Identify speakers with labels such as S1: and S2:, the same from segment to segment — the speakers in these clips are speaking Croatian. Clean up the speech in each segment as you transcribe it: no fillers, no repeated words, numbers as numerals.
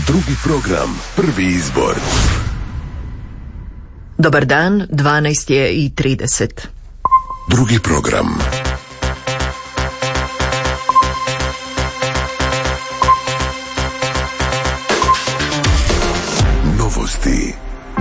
S1: Drugi program, prvi izbor.
S2: Dobar dan, 12:30.
S1: Drugi program. Novosti.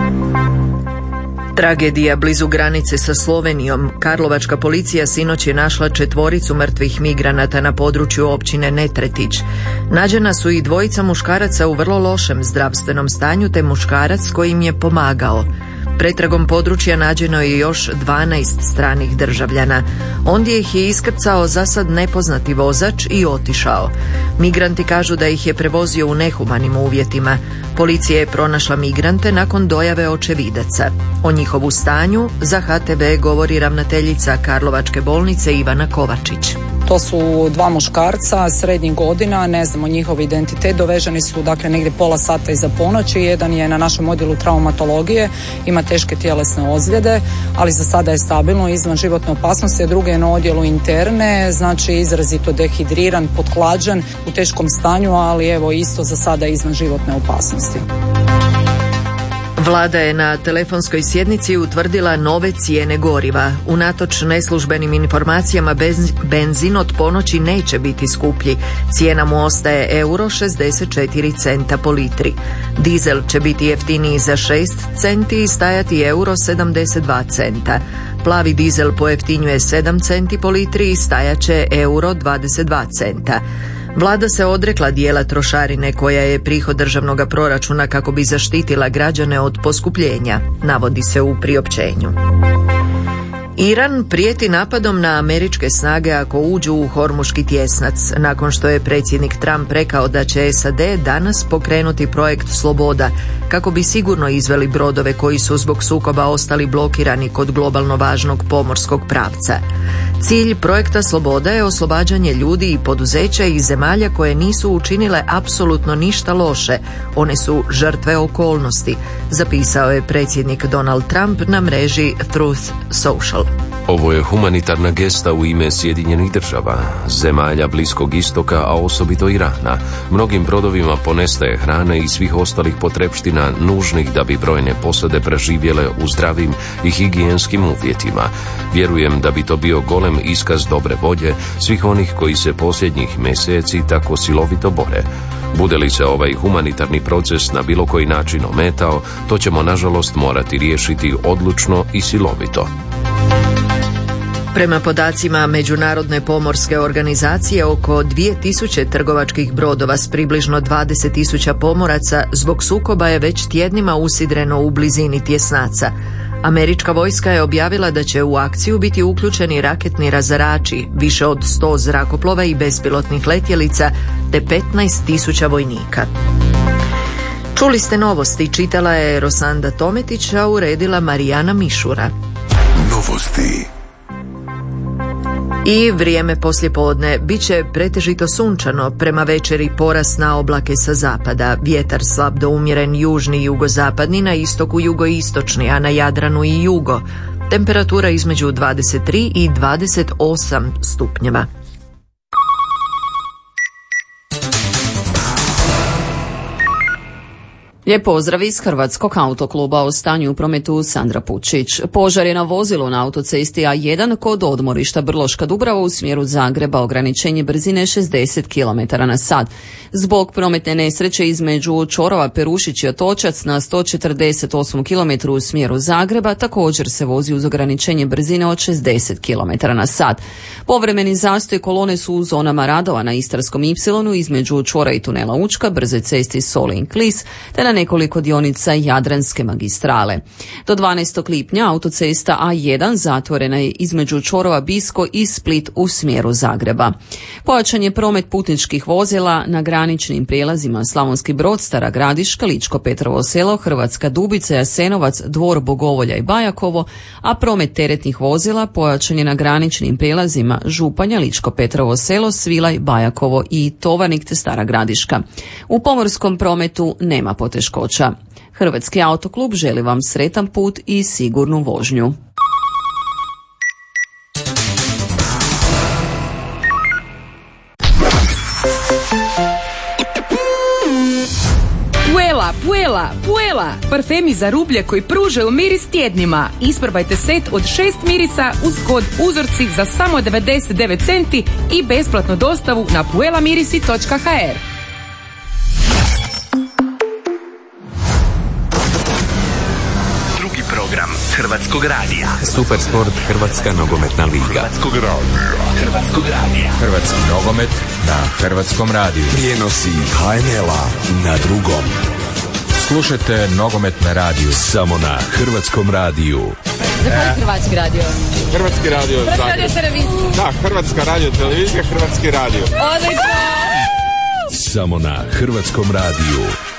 S2: Tragedija blizu granice sa Slovenijom. Karlovačka policija sinoć je našla 4 mrtvih migranata na području općine Netretić. Nađena su i 2 muškaraca u vrlo lošem zdravstvenom stanju te muškarac koji im je pomagao. Pretragom područja nađeno je još 12 stranih državljana. Ondje ih je iskrcao zasad nepoznati vozač i otišao. Migranti kažu da ih je prevozio u nehumanim uvjetima. Policija je pronašla migrante nakon dojave očevidaca. O njihovu stanju za HTV govori ravnateljica Karlovačke bolnice Ivana Kovačić.
S3: To su 2 muškarca srednjih godina, ne znamo njihov identitet, doveženi su negdje pola sata iza ponoći. Jedan je na našem odjelu traumatologije, ima teške tjelesne ozljede, ali za sada je stabilno, izvan životne opasnosti, a drugi je na odjelu interne, znači izrazito dehidriran, pothlađen, u teškom stanju, ali evo isto za sada izvan životne opasnosti.
S2: Vlada je na telefonskoj sjednici utvrdila nove cijene goriva. Unatoč neslužbenim informacijama benzin od ponoći neće biti skuplji. Cijena mu ostaje €64 po litri. Dizel će biti jeftiniji za 6 centi i stajati €72. Plavi dizel pojeftinjuje 7 centi po litri i stajaće €22. Vlada se odrekla dijela trošarine koja je prihod državnog proračuna kako bi zaštitila građane od poskupljenja, navodi se u priopćenju. Iran prijeti napadom na američke snage ako uđu u Hormuški tjesnac, nakon što je predsjednik Trump rekao da će SAD danas pokrenuti projekt Sloboda kako bi sigurno izveli brodove koji su zbog sukoba ostali blokirani kod globalno važnog pomorskog pravca. Cilj projekta Sloboda je oslobađanje ljudi i poduzeća iz zemalja koje nisu učinile apsolutno ništa loše. One su žrtve okolnosti, zapisao je predsjednik Donald Trump na mreži Truth Social.
S4: Ovo je humanitarna gesta u ime Sjedinjenih država, zemalja Bliskog istoka, a osobito Irana. Mnogim brodovima ponestaje hrane i svih ostalih potrepština nužnih da bi brojne posade preživjele u zdravim i higijenskim uvjetima. Vjerujem da bi to bio golem iskaz dobre volje svih onih koji se posljednjih mjeseci tako silovito bore. Bude li se ovaj humanitarni proces na bilo koji način ometao, to ćemo nažalost morati riješiti odlučno i silovito.
S2: Prema podacima Međunarodne pomorske organizacije, oko 2000 trgovačkih brodova s približno 20.000 pomoraca zbog sukoba je već tjednima usidreno u blizini tjesnaca. Američka vojska je objavila da će u akciju biti uključeni raketni razarači, više od 100 zrakoplova i bespilotnih letjelica, te 15.000 vojnika. Čuli ste novosti, čitala je Rosanda Tometić, a uredila Marijana Mišura.
S1: Novosti.
S2: I vrijeme poslijepodne bit će pretežito sunčano, prema večeri porast na oblake sa zapada, vjetar slab do umjeren južni i jugozapadni, na istoku jugoistočni, a na Jadranu i jugo. Temperatura između 23 i 28 stupnjeva.
S5: Lijep pozdrav iz Hrvatskog autokluba, o stanju u prometu Sandra Pučić. Požar je na vozilu na autocesti A1 kod odmorišta Brloška Dubrava u smjeru Zagreba, ograničenje brzine 60 km/h. Zbog prometne nesreće između čvorova Perušić i Otočac na 148 km u smjeru Zagreba također se vozi uz ograničenje brzine od 60 km/h. Povremeni zastoj kolone su u zonama radova na Istarskom Y između čvora i tunela Učka, brzoj cesti Solin-Klis, te na nekoliko dionica Jadranske magistrale. Do 12. lipnja autocesta A1 zatvorena je između čvorova Bisko i Split u smjeru Zagreba. Pojačan je promet putničkih vozila na graničnim prijelazima Slavonski Brod, Stara Gradiška, Ličko Petrovo Selo, Hrvatska Dubica, Jasenovac, Dvor, Bogovolja i Bajakovo, a promet teretnih vozila pojačan je na graničnim prijelazima Županja, Ličko Petrovo Selo, Svilaj, Bajakovo i Tovarnik te Stara Gradiška. U pomorskom prometu nema poteškoća. Hrvatski autoklub želi vam sretan put i sigurnu vožnju.
S6: Puela, parfemi za rublje koji pružaju miris tjednima. Isprobajte set od 6 mirisa uz kod uzorci za samo 99 centi i besplatnu dostavu na puelamirisi.hr.
S7: Drugi program Hrvatskog radija.
S8: Supersport, Hrvatska nogometna liga.
S7: Hrvatskog radija.
S8: Hrvatski nogomet na Hrvatskom radiju.
S1: Prijenosi HNL-a na drugom.
S8: Slušajte nogomet na radiju.
S1: Samo na Hrvatskom radiju.
S5: Hrvatski radio.
S9: Hrvatski radio. Da, Hrvatska radio televizija, Hrvatski radio.
S1: Samo na Hrvatskom radiju.